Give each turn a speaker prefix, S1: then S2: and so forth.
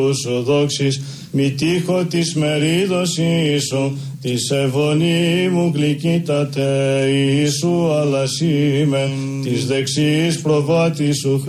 S1: σου δόξης, μη τύχω της μερίδωσής σου, της ευωνή μου γλυκύτατε Ιησού αλασίμεν, της δεξής προβάτης σου